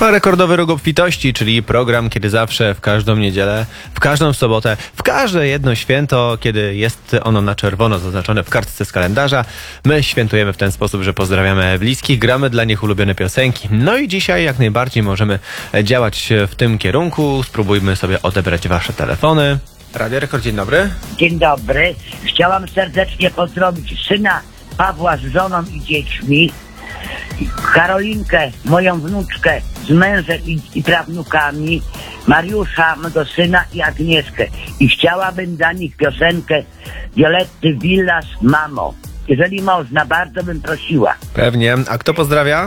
Trwa rekordowy Róg Obfitości, czyli program, kiedy zawsze, w każdą niedzielę, w każdą sobotę, w każde jedno święto, kiedy jest ono na czerwono zaznaczone w kartce z kalendarza, my świętujemy w ten sposób, że pozdrawiamy bliskich, gramy dla nich ulubione piosenki. No i dzisiaj jak najbardziej możemy działać w tym kierunku. Spróbujmy sobie odebrać wasze telefony. Radio Rekord, dzień dobry. Dzień dobry. Chciałam serdecznie pozdrowić syna Pawła z żoną i dziećmi, Karolinkę, moją wnuczkę z mężem i prawnukami, Mariusza, mego syna i Agnieszkę. I chciałabym dla nich piosenkę Violetty Villas Mamo. Jeżeli można, bardzo bym prosiła. Pewnie. A kto pozdrawia?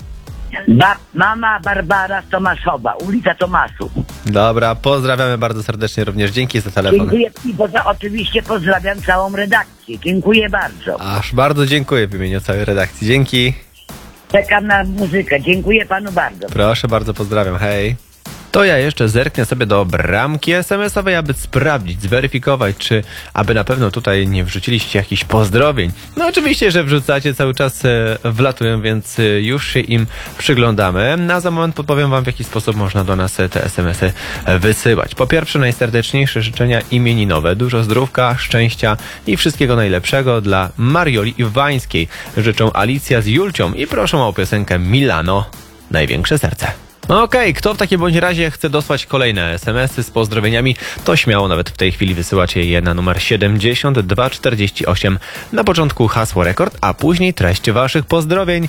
Mama Barbara z Tomaszowa, ulica Tomaszów. Dobra, pozdrawiamy bardzo serdecznie również. Dzięki za telefon. Dziękuję i oczywiście pozdrawiam całą redakcję. Dziękuję bardzo. Aż bardzo dziękuję w imieniu całej redakcji. Dzięki. Czekam na muzykę. Dziękuję panu bardzo. Proszę bardzo, pozdrawiam. Hej. To ja jeszcze zerknę sobie do bramki SMS-owej, aby sprawdzić, zweryfikować, czy aby na pewno tutaj nie wrzuciliście jakichś pozdrowień. No oczywiście, że wrzucacie, cały czas wlatują, więc już się im przyglądamy. Na za moment podpowiem wam, w jaki sposób można do nas te SMS-y wysyłać. Po pierwsze, najserdeczniejsze życzenia imieninowe. Dużo zdrówka, szczęścia i wszystkiego najlepszego dla Marioli Iwańskiej. Życzą Alicja z Julcią i proszą o piosenkę Milano, Największe serce. Okej, kto w takim bądź razie chce dosłać kolejne SMS-y z pozdrowieniami, to śmiało nawet w tej chwili wysyłacie je na numer 7248. Na początku hasło rekord, a później treść waszych pozdrowień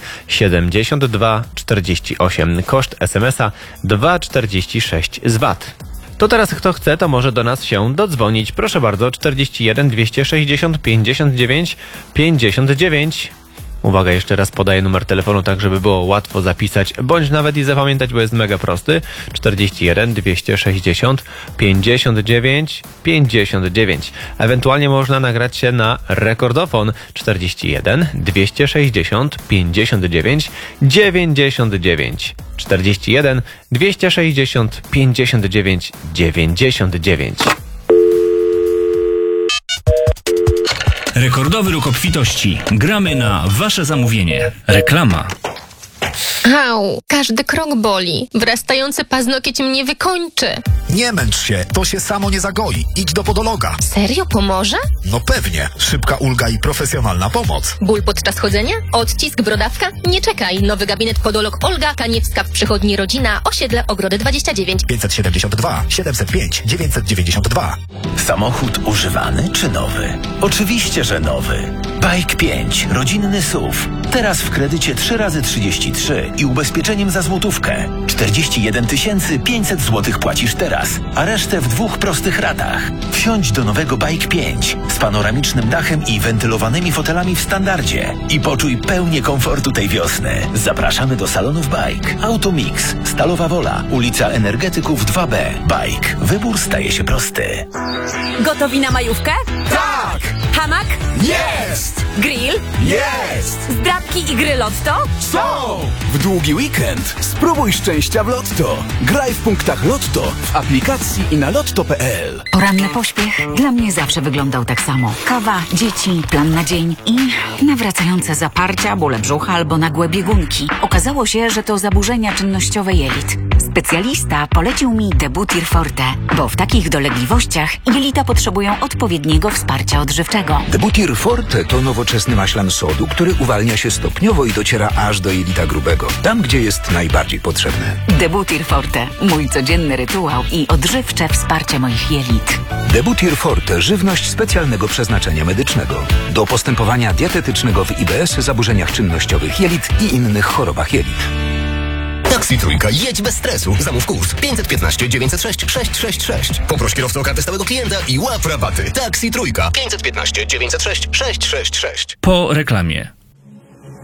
7248. Koszt SMS-a 2,46 z VAT. To teraz kto chce, to może do nas się dodzwonić. Proszę bardzo, 41 260 59 59. Uwaga, jeszcze raz podaję numer telefonu, tak żeby było łatwo zapisać, bądź nawet i zapamiętać, bo jest mega prosty. 41 260 59 59. Ewentualnie można nagrać się na rekordofon 41 260 59 99. 41 260 59 99. Rekordowy Róg Obfitości. Gramy na wasze zamówienie. Reklama. Au, każdy krok boli. Wyrastający paznokieć mnie wykończy. Nie męcz się, to się samo nie zagoi. Idź do podologa. Serio pomoże? No pewnie. Szybka ulga i profesjonalna pomoc. Ból podczas chodzenia? Odcisk, brodawka? Nie czekaj. Nowy gabinet podolog Olga Kaniewska w przychodni Rodzina, osiedle Ogrody 29. 572 705 992. Samochód używany czy nowy? Oczywiście, że nowy. Bike 5, rodzinny SUV. Teraz w kredycie 3x33 i ubezpieczeniem za złotówkę. 41 500 zł płacisz teraz, a resztę w 2 prostych ratach. Wsiądź do nowego Bike 5 z panoramicznym dachem i wentylowanymi fotelami w standardzie i poczuj pełnię komfortu tej wiosny. Zapraszamy do salonów Bike. Automix, Stalowa Wola, ulica Energetyków 2B. Bike. Wybór staje się prosty. Gotowi na majówkę? Tak! Hamak? Jest! Grill? Jest! Zdrabki i gry Lotto? Są! W długi weekend spróbuj szczęścia w Lotto. Graj w punktach Lotto, w aplikacji i na lotto.pl. Poranny pośpiech dla mnie zawsze wyglądał tak samo. Kawa, dzieci, plan na dzień i nawracające zaparcia, bóle brzucha albo nagłe biegunki. Okazało się, że to zaburzenia czynnościowe jelit. Specjalista polecił mi Debutir Forte, bo w takich dolegliwościach jelita potrzebują odpowiedniego wsparcia odżywczego. Debutir Forte to nowoczesny maślan sodu, który uwalnia się stopniowo i dociera aż do jelita grubego, tam gdzie jest najbardziej potrzebny. Debutir Forte, mój codzienny rytuał i odżywcze wsparcie moich jelit. Debutir Forte, żywność specjalnego przeznaczenia medycznego. Do postępowania dietetycznego w IBS, zaburzeniach czynnościowych jelit i innych chorobach jelit. Taxi Trójka, jedź bez stresu. Zamów kurs 515 906 666. Poproś kierowcę o kartę stałego klienta i łap rabaty. Taxi Trójka 515 906 666. Po reklamie.